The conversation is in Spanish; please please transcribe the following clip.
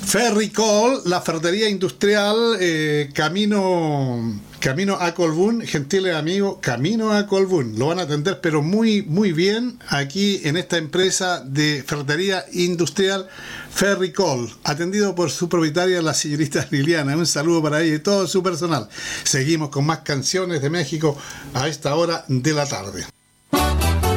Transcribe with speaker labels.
Speaker 1: Ferricol, la ferretería industrial, camino a Colbún, gentiles amigos, camino a Colbún. Lo van a atender pero muy bien aquí en esta empresa de ferretería industrial Ferricol, atendido por su propietaria, la señorita Liliana. Un saludo para ella y todo su personal. Seguimos con más canciones de México a esta hora de la tarde.